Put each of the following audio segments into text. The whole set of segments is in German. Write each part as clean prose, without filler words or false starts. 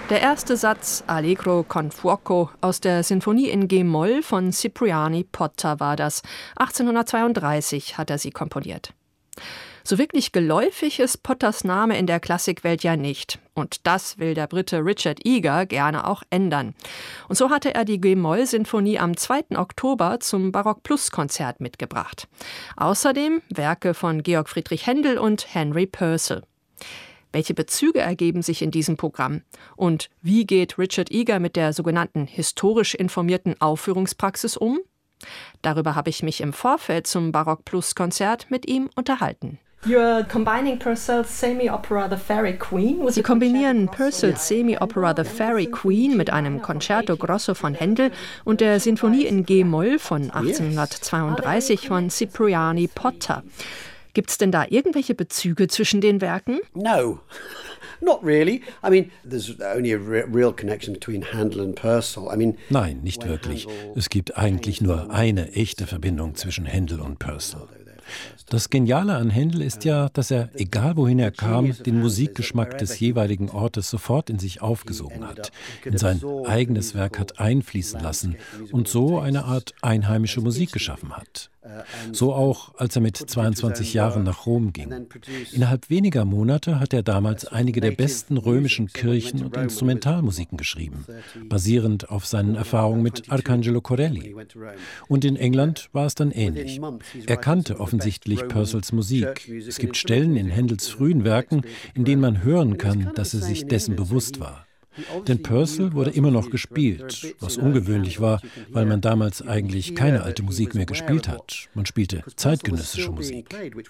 Der erste Satz, Allegro con fuoco, aus der Sinfonie in G-Moll von Cipriani Potter war das. 1832 hat er sie komponiert. So wirklich geläufig ist Potters Name in der Klassikwelt ja nicht. Und das will der Brite Richard Egar gerne auch ändern. Und so hatte er die G-Moll-Sinfonie am 2. Oktober zum Barock-Plus-Konzert mitgebracht. Außerdem Werke von Georg Friedrich Händel und Henry Purcell. Welche Bezüge ergeben sich in diesem Programm? Und wie geht Richard Egar mit der sogenannten historisch informierten Aufführungspraxis um? Darüber habe ich mich im Vorfeld zum Barock-Plus-Konzert mit ihm unterhalten. Sie kombinieren Purcells Semi-Opera The Fairy Queen mit einem Concerto Grosso von Händel und der Sinfonie in G-Moll von 1832 von Cipriani Potter. Gibt es denn da irgendwelche Bezüge zwischen den Werken? No. Not really. I mean, there's only a real connection between Handel and Purcell. Nein, nicht wirklich. Es gibt eigentlich nur eine echte Verbindung zwischen Händel und Purcell. Das Geniale an Händel ist ja, dass er, egal wohin er kam, den Musikgeschmack des jeweiligen Ortes sofort in sich aufgesogen hat, in sein eigenes Werk hat einfließen lassen und so eine Art einheimische Musik geschaffen hat. So auch, als er mit 22 Jahren nach Rom ging. Innerhalb weniger Monate hat er damals einige der besten römischen Kirchen- und Instrumentalmusiken geschrieben, basierend auf seinen Erfahrungen mit Arcangelo Corelli. Und in England war es dann ähnlich. Er kannte offensichtlich Purcells Musik. Es gibt Stellen in Händels frühen Werken, in denen man hören kann, dass er sich dessen bewusst war. Denn Purcell wurde immer noch gespielt, was ungewöhnlich war, weil man damals eigentlich keine alte Musik mehr gespielt hat. Man spielte zeitgenössische Musik.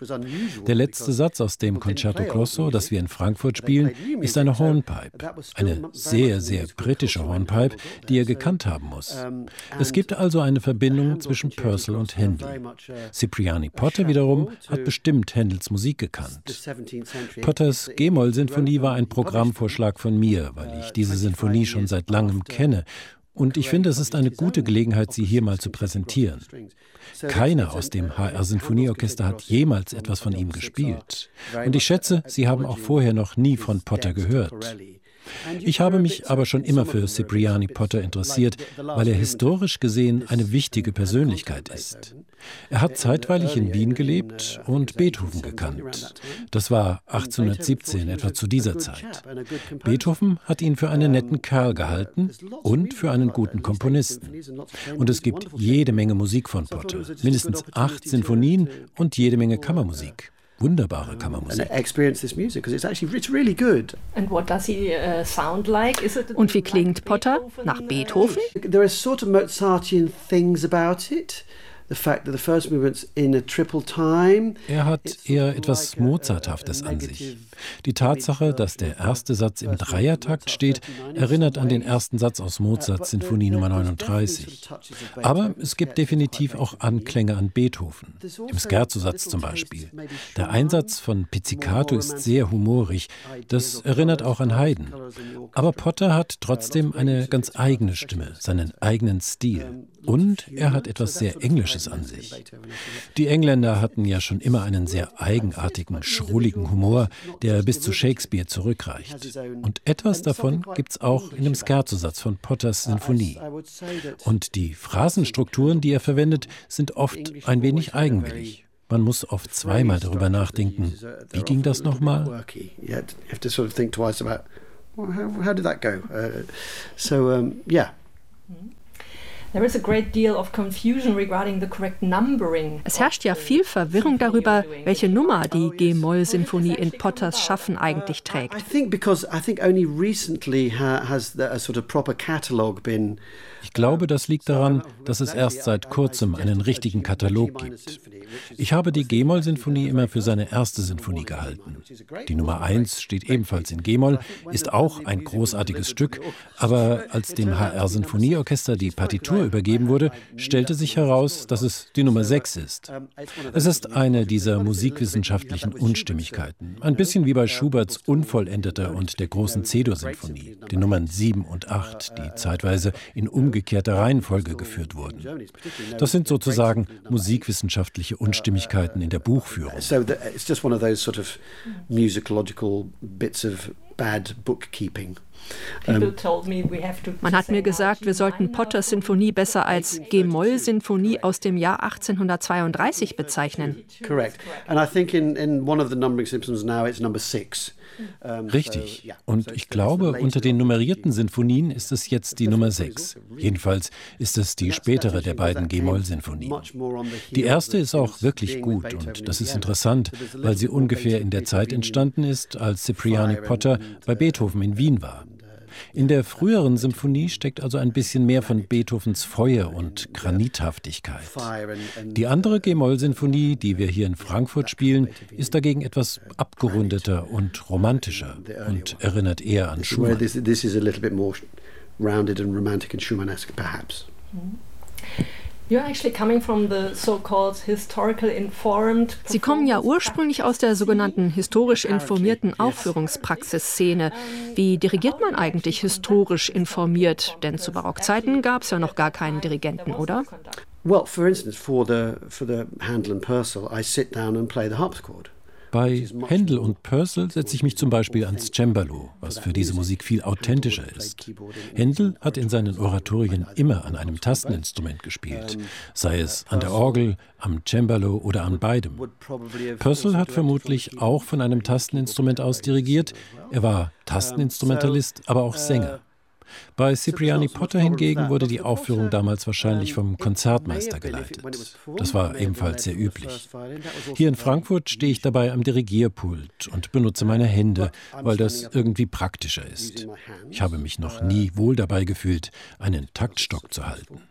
Der letzte Satz aus dem Concerto Grosso, das wir in Frankfurt spielen, ist eine Hornpipe. Eine sehr, sehr britische Hornpipe, die er gekannt haben muss. Es gibt also eine Verbindung zwischen Purcell und Händel. Cipriani Potter wiederum hat bestimmt Händels Musik gekannt. Potters G-Moll-Sinfonie war ein Programmvorschlag von mir, weil ich diese Sinfonie schon seit langem kenne. Und ich finde, es ist eine gute Gelegenheit, sie hier mal zu präsentieren. Keiner aus dem HR-Sinfonieorchester hat jemals etwas von ihm gespielt. Und ich schätze, Sie haben auch vorher noch nie von Potter gehört. Ich habe mich aber schon immer für Cipriani Potter interessiert, weil er historisch gesehen eine wichtige Persönlichkeit ist. Er hat zeitweilig in Wien gelebt und Beethoven gekannt. Das war 1817, etwa zu dieser Zeit. Beethoven hat ihn für einen netten Kerl gehalten und für einen guten Komponisten. Und es gibt jede Menge Musik von Potter, mindestens 8 Sinfonien und jede Menge Kammermusik. Wunderbare Kammermusik. Und wie klingt Potter? Nach Beethoven? There are sort of Mozartian things about it. The fact that the first movement's in a triple time. Er hat eher etwas Mozarthaftes an sich. Die Tatsache, dass der erste Satz im Dreiertakt steht, erinnert an den ersten Satz aus Mozarts Sinfonie Nummer 39. Aber es gibt definitiv auch Anklänge an Beethoven. Im Scherzo-Satz zum Beispiel. Der Einsatz von Pizzicato ist sehr humorig. Das erinnert auch an Haydn. Aber Potter hat trotzdem eine ganz eigene Stimme, seinen eigenen Stil. Und er hat etwas sehr Englisches an sich. Die Engländer hatten ja schon immer einen sehr eigenartigen, schrulligen Humor, der bis zu Shakespeare zurückreicht. Und etwas davon gibt's auch in dem Scherzo-Satz von Potters Sinfonie. Und die Phrasenstrukturen, die er verwendet, sind oft ein wenig eigenwillig. Man muss oft zweimal darüber nachdenken. Wie ging das nochmal? Es herrscht ja viel Verwirrung darüber, welche Nummer die G-Moll-Sinfonie in Potters Schaffen eigentlich trägt. Ich glaube, das liegt daran, dass es erst seit kurzem einen richtigen Katalog gibt. Ich habe die G-Moll-Sinfonie immer für seine erste Sinfonie gehalten. Die Nummer 1 steht ebenfalls in G-Moll, ist auch ein großartiges Stück, aber als dem HR-Sinfonieorchester die Partitur übergeben wurde, stellte sich heraus, dass es die Nummer 6 ist. Es ist eine dieser musikwissenschaftlichen Unstimmigkeiten, ein bisschen wie bei Schuberts Unvollendeter und der großen C-Dur-Sinfonie, den Nummern 7 und 8, die zeitweise in umgekehrter Reihenfolge geführt wurden. Das sind sozusagen musikwissenschaftliche Unstimmigkeiten in der Buchführung. So it's just one of those sort of musicological bits of bad bookkeeping. Man hat mir gesagt, wir sollten Potters Sinfonie besser als G-Moll-Sinfonie aus dem Jahr 1832 bezeichnen. Correct. And I think in one of the numbering systems now it's number 6. Richtig. Und ich glaube, unter den nummerierten Sinfonien ist es jetzt die Nummer 6. Jedenfalls ist es die spätere der beiden G-Moll-Sinfonien. Die erste ist auch wirklich gut und das ist interessant, weil sie ungefähr in der Zeit entstanden ist, als Cipriani Potter bei Beethoven in Wien war. In der früheren Symphonie steckt also ein bisschen mehr von Beethovens Feuer und Granithaftigkeit. Die andere G-Moll-Sinfonie, die wir hier in Frankfurt spielen, ist dagegen etwas abgerundeter und romantischer und erinnert eher an Schumann. This is a little bit more rounded and romantic and Schumannesque, perhaps. Sie kommen ja ursprünglich aus der sogenannten historisch informierten Aufführungspraxisszene. Wie dirigiert man eigentlich historisch informiert? Denn zu Barockzeiten gab es ja noch gar keinen Dirigenten, oder? Well, for instance, for the Handel and Purcell, I sit down and play the harpsichord. Bei Händel und Purcell setze ich mich zum Beispiel ans Cembalo, was für diese Musik viel authentischer ist. Händel hat in seinen Oratorien immer an einem Tasteninstrument gespielt, sei es an der Orgel, am Cembalo oder an beidem. Purcell hat vermutlich auch von einem Tasteninstrument aus dirigiert. Er war Tasteninstrumentalist, aber auch Sänger. Bei Cipriani Potter hingegen wurde die Aufführung damals wahrscheinlich vom Konzertmeister geleitet. Das war ebenfalls sehr üblich. Hier in Frankfurt stehe ich dabei am Dirigierpult und benutze meine Hände, weil das irgendwie praktischer ist. Ich habe mich noch nie wohl dabei gefühlt, einen Taktstock zu halten.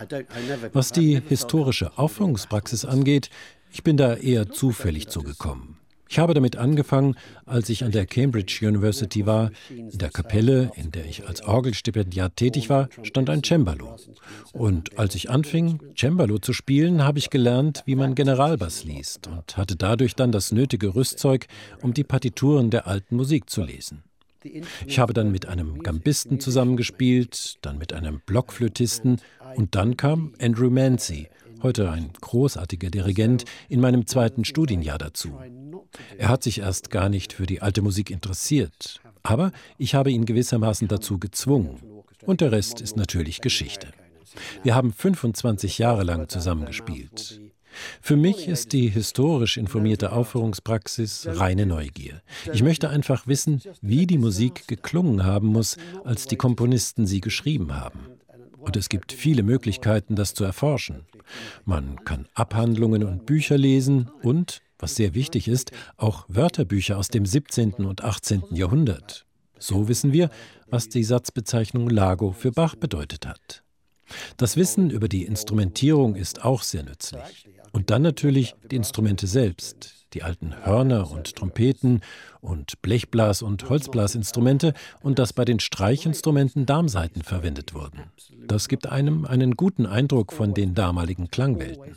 Was die historische Aufführungspraxis angeht, ich bin da eher zufällig zugekommen. Ich habe damit angefangen, als ich an der Cambridge University war. In der Kapelle, in der ich als Orgelstipendiat tätig war, stand ein Cembalo. Und als ich anfing, Cembalo zu spielen, habe ich gelernt, wie man Generalbass liest und hatte dadurch dann das nötige Rüstzeug, um die Partituren der alten Musik zu lesen. Ich habe dann mit einem Gambisten zusammengespielt, dann mit einem Blockflötisten und dann kam Andrew Mancy, heute ein großartiger Dirigent, in meinem zweiten Studienjahr dazu. Er hat sich erst gar nicht für die alte Musik interessiert, aber ich habe ihn gewissermaßen dazu gezwungen. Und der Rest ist natürlich Geschichte. Wir haben 25 Jahre lang zusammengespielt. Für mich ist die historisch informierte Aufführungspraxis reine Neugier. Ich möchte einfach wissen, wie die Musik geklungen haben muss, als die Komponisten sie geschrieben haben. Und es gibt viele Möglichkeiten, das zu erforschen. Man kann Abhandlungen und Bücher lesen und, was sehr wichtig ist, auch Wörterbücher aus dem 17. und 18. Jahrhundert. So wissen wir, was die Satzbezeichnung Lago für Bach bedeutet hat. Das Wissen über die Instrumentierung ist auch sehr nützlich. Und dann natürlich die Instrumente selbst, die alten Hörner und Trompeten und Blechblas- und Holzblasinstrumente und dass bei den Streichinstrumenten Darmsaiten verwendet wurden. Das gibt einem einen guten Eindruck von den damaligen Klangwelten.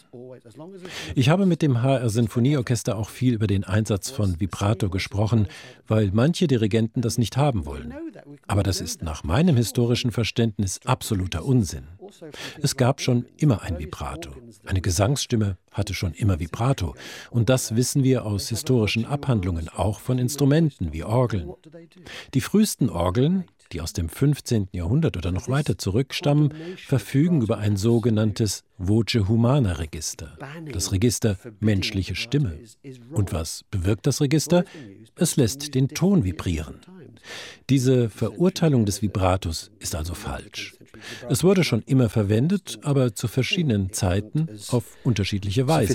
Ich habe mit dem HR Sinfonieorchester auch viel über den Einsatz von Vibrato gesprochen, weil manche Dirigenten das nicht haben wollen. Aber das ist nach meinem historischen Verständnis absoluter Unsinn. Es gab schon immer ein Vibrato. Eine Gesangsstimme hatte schon immer Vibrato. Und das wissen wir aus historischen Abhandlungen, auch von Instrumenten wie Orgeln. Die frühesten Orgeln, die aus dem 15. Jahrhundert oder noch weiter zurückstammen, verfügen über ein sogenanntes Voce Humana Register, das Register menschliche Stimme. Und was bewirkt das Register? Es lässt den Ton vibrieren. Diese Verurteilung des Vibratos ist also falsch. Es wurde schon immer verwendet, aber zu verschiedenen Zeiten auf unterschiedliche Weise.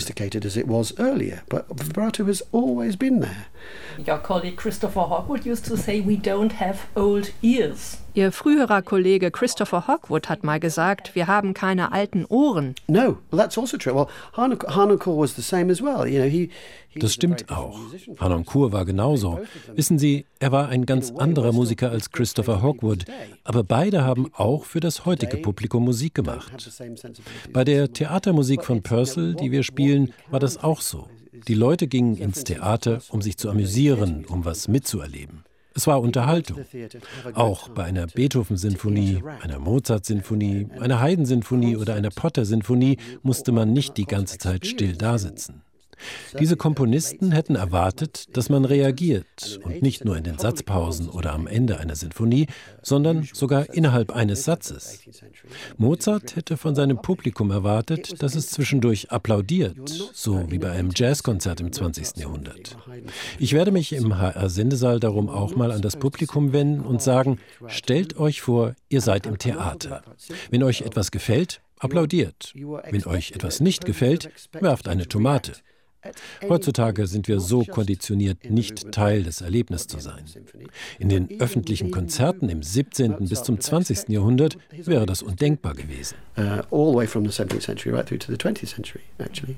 Your colleague Christopher Hogwood used to say, we don't have old ears. Ihr früherer Kollege Christopher Hogwood hat mal gesagt, wir haben keine alten Ohren. No, well, that's also true. Well, Harnoncourt was the same as well. You know, das stimmt auch. Harnoncourt war genauso. Wissen Sie, er war ein ganz anderer Musiker als Christopher Hogwood, aber beide haben auch für das heutige Publikum Musik gemacht. Bei der Theatermusik von Purcell, die wir spielen, war das auch so. Die Leute gingen ins Theater, um sich zu amüsieren, um was mitzuerleben. Es war Unterhaltung. Auch bei einer Beethoven-Sinfonie, einer Mozart-Sinfonie, einer Haydn-Sinfonie oder einer Potter-Sinfonie musste man nicht die ganze Zeit still dasitzen. Diese Komponisten hätten erwartet, dass man reagiert und nicht nur in den Satzpausen oder am Ende einer Sinfonie, sondern sogar innerhalb eines Satzes. Mozart hätte von seinem Publikum erwartet, dass es zwischendurch applaudiert, so wie bei einem Jazzkonzert im 20. Jahrhundert. Ich werde mich im HR-Sendesaal darum auch mal an das Publikum wenden und sagen, stellt euch vor, ihr seid im Theater. Wenn euch etwas gefällt, applaudiert. Wenn euch etwas nicht gefällt, werft eine Tomate. Heutzutage sind wir so konditioniert, nicht Teil des Erlebnisses zu sein. In den öffentlichen Konzerten im 17. bis zum 20. Jahrhundert wäre das undenkbar gewesen. All the way from the 17th century right through to the 20th century, actually.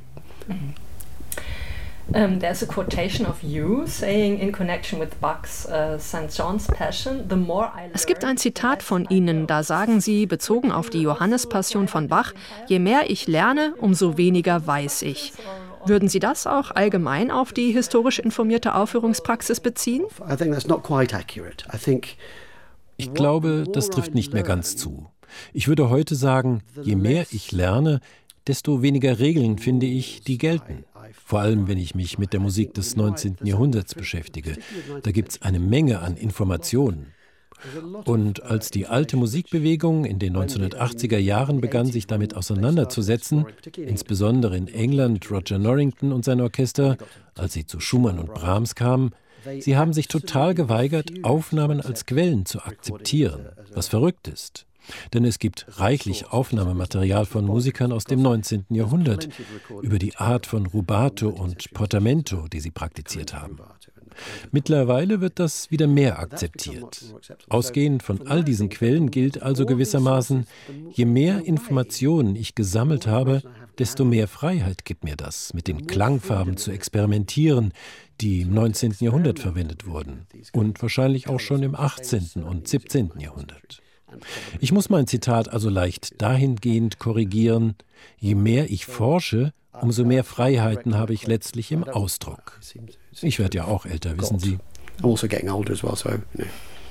There's a quotation of you saying in connection with Bach's St. John's Passion, the more I learn. Es gibt ein Zitat von Ihnen, da sagen Sie, bezogen auf die Johannespassion von Bach, je mehr ich lerne, umso weniger weiß ich. Würden Sie das auch allgemein auf die historisch informierte Aufführungspraxis beziehen? I think that's not quite accurate. Ich glaube, das trifft nicht mehr ganz zu. Ich würde heute sagen, je mehr ich lerne, desto weniger Regeln finde ich, die gelten. Vor allem, wenn ich mich mit der Musik des 19. Jahrhunderts beschäftige. Da gibt es eine Menge an Informationen. Und als die alte Musikbewegung in den 1980er Jahren begann, sich damit auseinanderzusetzen, insbesondere in England Roger Norrington und sein Orchester, als sie zu Schumann und Brahms kamen, sie haben sich total geweigert, Aufnahmen als Quellen zu akzeptieren, was verrückt ist. Denn es gibt reichlich Aufnahmematerial von Musikern aus dem 19. Jahrhundert über die Art von Rubato und Portamento, die sie praktiziert haben. Mittlerweile wird das wieder mehr akzeptiert. Ausgehend von all diesen Quellen gilt also gewissermaßen, je mehr Informationen ich gesammelt habe, desto mehr Freiheit gibt mir das, mit den Klangfarben zu experimentieren, die im 19. Jahrhundert verwendet wurden und wahrscheinlich auch schon im 18. und 17. Jahrhundert. Ich muss mein Zitat also leicht dahingehend korrigieren, je mehr ich forsche, umso mehr Freiheiten habe ich letztlich im Ausdruck. Ich werde ja auch älter, wissen Sie. I'm also getting older as well, so. No.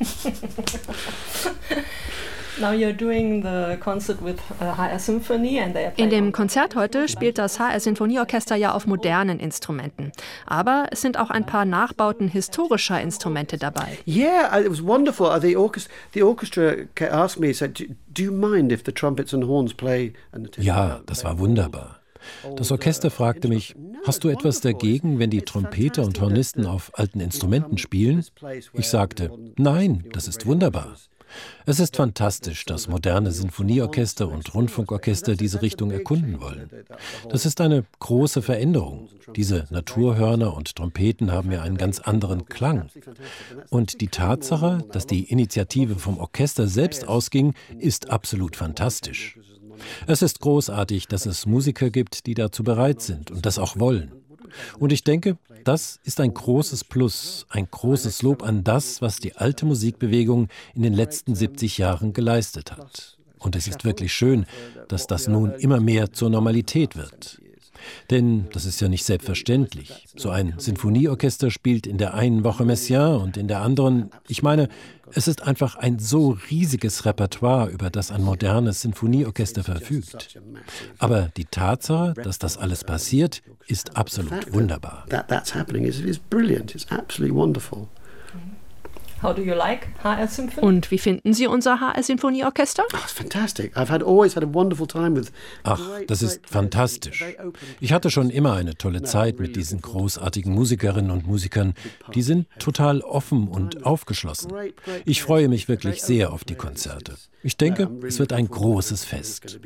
Now you're doing the concert with HR Symphony and they are In playing dem Konzert heute spielt das HR Sinfonieorchester ja auf modernen Instrumenten. Aber es sind auch ein paar Nachbauten historischer Instrumente dabei. Yeah, it was wonderful. The orchestra asked me, said, "Do you mind if the trumpets and horns play?" Ja, das war wunderbar. Das Orchester fragte mich, hast du etwas dagegen, wenn die Trompeter und Hornisten auf alten Instrumenten spielen? Ich sagte, nein, das ist wunderbar. Es ist fantastisch, dass moderne Sinfonieorchester und Rundfunkorchester diese Richtung erkunden wollen. Das ist eine große Veränderung. Diese Naturhörner und Trompeten haben ja einen ganz anderen Klang. Und die Tatsache, dass die Initiative vom Orchester selbst ausging, ist absolut fantastisch. Es ist großartig, dass es Musiker gibt, die dazu bereit sind und das auch wollen. Und ich denke, das ist ein großes Plus, ein großes Lob an das, was die alte Musikbewegung in den letzten 70 Jahren geleistet hat. Und es ist wirklich schön, dass das nun immer mehr zur Normalität wird. Denn das ist ja nicht selbstverständlich. So ein Sinfonieorchester spielt in der einen Woche Messiaen und in der anderen, ich meine, es ist einfach ein so riesiges Repertoire, über das ein modernes Sinfonieorchester verfügt. Aber die Tatsache, dass das alles passiert, ist absolut wunderbar. That's happening is brilliant. It's absolutely wonderful. How do you like HR Symphony? Und wie finden Sie unser HR Sinfonieorchester? Oh, it's fantastic. I've always had a wonderful time with. Ach, das ist fantastisch. Ich hatte schon immer eine tolle Zeit mit diesen großartigen Musikerinnen und Musikern. Die sind total offen und aufgeschlossen. Ich freue mich wirklich sehr auf die Konzerte. Ich denke, es wird ein großes Fest.